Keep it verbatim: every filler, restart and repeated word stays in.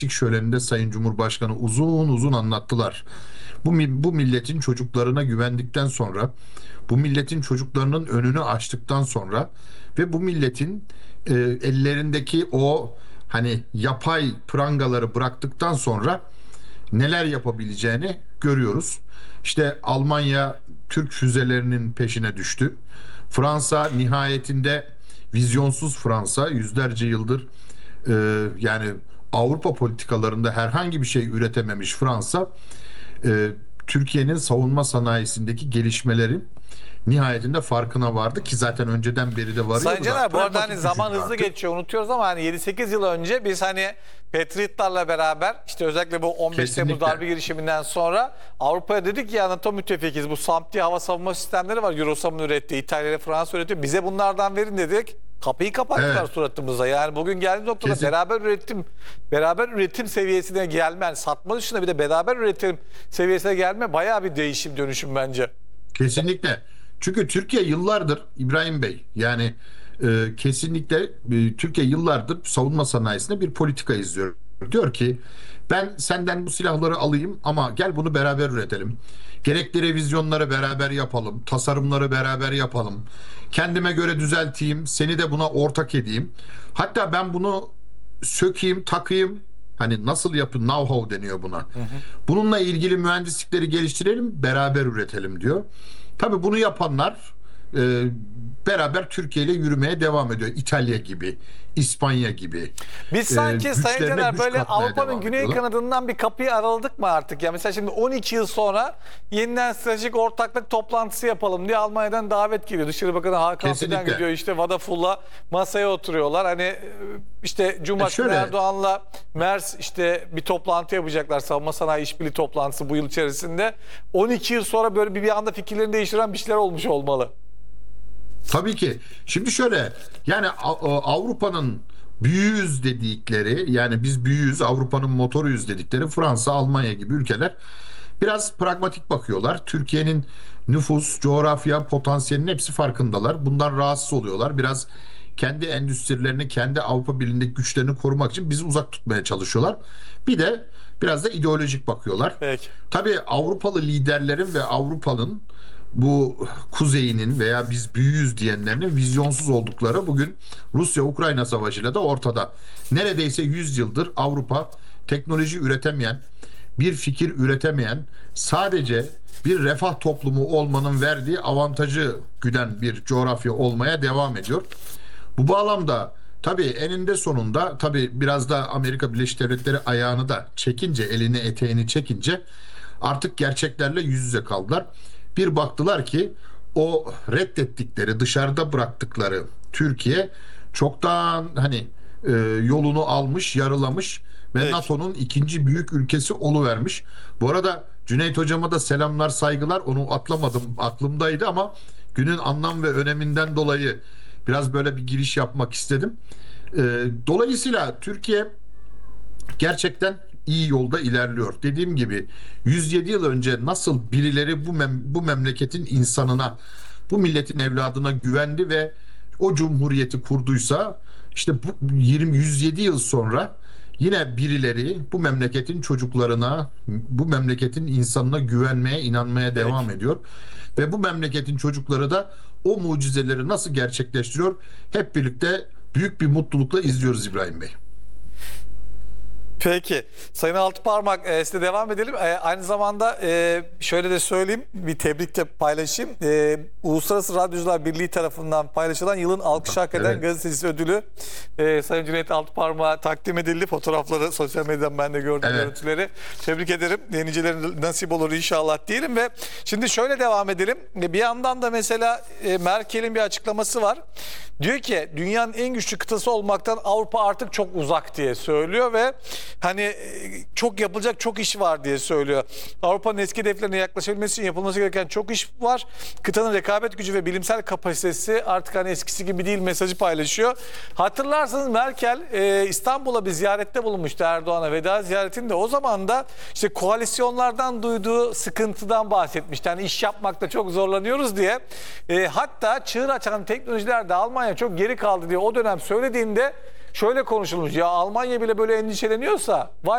şöleninde Sayın Cumhurbaşkanı uzun uzun anlattılar. Bu, bu milletin çocuklarına güvendikten sonra, bu milletin çocuklarının önünü açtıktan sonra ve bu milletin e, ellerindeki o hani yapay prangaları bıraktıktan sonra neler yapabileceğini görüyoruz. İşte Almanya Türk füzelerinin peşine düştü. Fransa nihayetinde vizyonsuz Fransa yüzlerce yıldır e, yani Avrupa politikalarında herhangi bir şey üretememiş Fransa e, Türkiye'nin savunma sanayisindeki gelişmelerin nihayetinde farkına vardı ki zaten önceden beri de varıyordu. Sayın Caner, bu arada hani zaman hızlı artık. geçiyor, unutuyoruz ama hani yedi sekiz yıl önce biz hani Patriotlarla beraber işte özellikle bu on beş Temmuz darbe girişiminden sonra Avrupa'ya dedik ki ya NATO müttefikiz, bu SAMP hava savunma sistemleri var, Eurosam'ın ürettiği, İtalya ile Fransa üretiyor, bize bunlardan verin dedik. Kapıyı kapattılar evet. suratımıza. Yani bugün geldiğimiz noktada Kesin. beraber üretim beraber üretim seviyesine gelme, yani satma dışında bir de beraber üretim seviyesine gelme bayağı bir değişim, dönüşüm bence. Kesinlikle. Çünkü Türkiye yıllardır İbrahim Bey yani e, kesinlikle e, Türkiye yıllardır savunma sanayisinde bir politika izliyor. Diyor ki ben senden bu silahları alayım ama gel bunu beraber üretelim. Gerekli revizyonları beraber yapalım. Tasarımları beraber yapalım. Kendime göre düzelteyim. Seni de buna ortak edeyim. Hatta ben bunu sökeyim, takayım. Hani nasıl yapın, know-how deniyor buna. Hı hı. Bununla ilgili mühendislikleri geliştirelim, beraber üretelim diyor. Tabii bunu yapanlar e, beraber Türkiye ile yürümeye devam ediyor. İtalya gibi, İspanya gibi. Biz sanki e, Sayın Caner böyle Avrupa'nın güney kanadından bir kapıyı araladık mı artık? Ya mesela şimdi on iki yıl sonra yeniden stratejik ortaklık toplantısı yapalım diye Almanya'dan davet geliyor. Dışişleri Bakanı Hakan Fidan gidiyor, işte Vadafull'la masaya oturuyorlar. Hani işte Cumhurbaşkanı e Erdoğan'la Merz işte bir toplantı yapacaklar. Savunma sanayi işbirliği toplantısı bu yıl içerisinde. on iki yıl sonra böyle bir, bir anda fikirlerini değiştiren bir şeyler olmuş olmalı. Tabii ki. Şimdi şöyle yani Avrupa'nın büyüğüz dedikleri, yani biz büyüğüz, Avrupa'nın motoruyuz dedikleri Fransa, Almanya gibi ülkeler biraz pragmatik bakıyorlar. Türkiye'nin nüfus, coğrafya, potansiyelinin hepsi farkındalar. Bundan rahatsız oluyorlar. Biraz kendi endüstrilerini, kendi Avrupa Birliği'ndeki güçlerini korumak için bizi uzak tutmaya çalışıyorlar. Bir de biraz da ideolojik bakıyorlar. Peki. Tabii Avrupalı liderlerin ve Avrupa'nın bu kuzeyinin veya biz büyüğüz diyenlerin vizyonsuz oldukları bugün Rusya-Ukrayna savaşıyla da ortada. Neredeyse yüz yıldır Avrupa teknoloji üretemeyen, bir fikir üretemeyen, sadece bir refah toplumu olmanın verdiği avantajı güden bir coğrafya olmaya devam ediyor. Bu bağlamda tabii eninde sonunda tabii biraz da Amerika Birleşik Devletleri ayağını da çekince, elini eteğini çekince artık gerçeklerle yüz yüze kaldılar. Bir baktılar ki o reddettikleri, dışarıda bıraktıkları Türkiye çoktan hani e, yolunu almış, yarılamış ve evet. NATO'nun ikinci büyük ülkesi oluvermiş. Bu arada Cüneyt Hocama da selamlar, saygılar. Onu atlamadım, aklımdaydı ama günün anlam ve öneminden dolayı biraz böyle bir giriş yapmak istedim. E, dolayısıyla Türkiye gerçekten iyi yolda ilerliyor. Dediğim gibi yüz yedi yıl önce nasıl birileri bu mem bu memleketin insanına, bu milletin evladına güvendi ve o cumhuriyeti kurduysa, işte bu yirmi yüz yedi yıl sonra yine birileri bu memleketin çocuklarına, bu memleketin insanına güvenmeye, inanmaya devam evet. ediyor. Ve bu memleketin çocukları da o mucizeleri nasıl gerçekleştiriyor? Hep birlikte büyük bir mutlulukla izliyoruz İbrahim Bey. Peki. Sayın Altıparmak, e, size devam edelim. E, aynı zamanda e, şöyle de söyleyeyim, bir tebrik de paylaşayım. E, Uluslararası Radyocular Birliği tarafından paylaşılan yılın alkış hak eden evet. gazetecisi ödülü e, Sayın Cüneyt Altıparmak'a takdim edildi. Fotoğrafları sosyal medyadan ben de gördüm, evet. görüntüleri. Tebrik ederim. Niceleri nasip olur inşallah diyelim ve şimdi şöyle devam edelim. Bir yandan da mesela e, Merkel'in bir açıklaması var. Diyor ki dünyanın en güçlü kıtası olmaktan Avrupa artık çok uzak diye söylüyor ve hani çok yapılacak çok iş var diye söylüyor. Avrupa'nın eski hedeflerine yaklaşabilmesi için yapılması gereken çok iş var. Kıtanın rekabet gücü ve bilimsel kapasitesi artık hani eskisi gibi değil mesajı paylaşıyor. Hatırlarsanız Merkel e, İstanbul'a bir ziyarette bulunmuştu, Erdoğan'a veda ziyaretinde. O zaman da işte koalisyonlardan duyduğu sıkıntıdan bahsetmişti. Yani iş yapmakta çok zorlanıyoruz diye. E, hatta çığır açan teknolojilerde Almanya çok geri kaldı diye o dönem söylediğinde şöyle konuşulmuş: ya Almanya bile böyle endişeleniyorsa vay